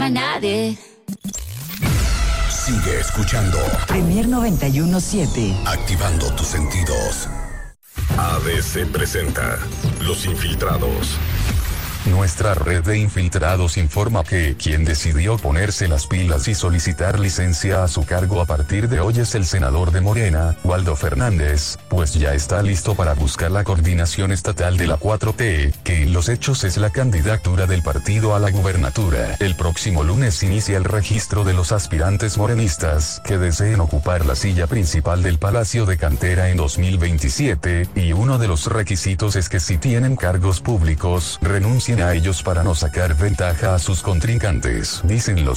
más nadie. Sigue escuchando Premier 91.7. Activando tus sentidos. ADC presenta Los Infiltrados. Nuestra red de infiltrados informa que quien decidió ponerse las pilas y solicitar licencia a su cargo a partir de hoy es el senador de Morena, Waldo Fernández, pues ya está listo para buscar la coordinación estatal de la 4T, que en los hechos es la candidatura del partido a la gubernatura. El próximo lunes inicia el registro de los aspirantes morenistas que deseen ocupar la silla principal del Palacio de Cantera en 2027, y uno de los requisitos es que si tienen cargos públicos, renuncien a ellos para no sacar ventaja a sus contrincantes, dicen los